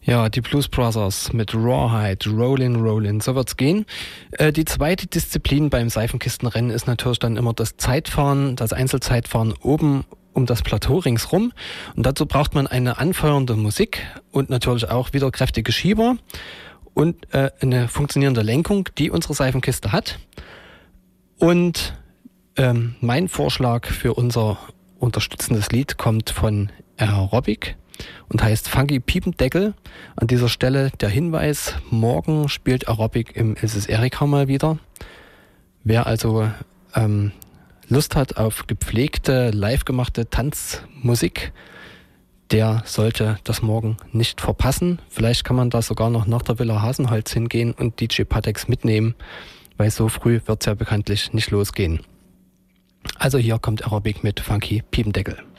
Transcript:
Ja, die Blues Brothers mit Rawhide, Rollin', Rollin', so wird's gehen. Die zweite Disziplin beim Seifenkistenrennen ist natürlich dann immer das Zeitfahren, das Einzelzeitfahren oben um das Plateau ringsrum. Und dazu braucht man eine anfeuernde Musik und natürlich auch wieder kräftige Schieber und eine funktionierende Lenkung, die unsere Seifenkiste hat. Und mein Vorschlag für unser unterstützendes Lied kommt von Aerobic und heißt Funky Piependeckel. An dieser Stelle der Hinweis, morgen spielt Aerobic im Ilses Erika mal wieder. Wer also Lust hat auf gepflegte, live gemachte Tanzmusik, der sollte das morgen nicht verpassen. Vielleicht kann man da sogar noch nach der Villa Hasenholz hingehen und DJ Patex mitnehmen, weil so früh wird es ja bekanntlich nicht losgehen. Also hier kommt Aerobic mit Funky Piependeckel.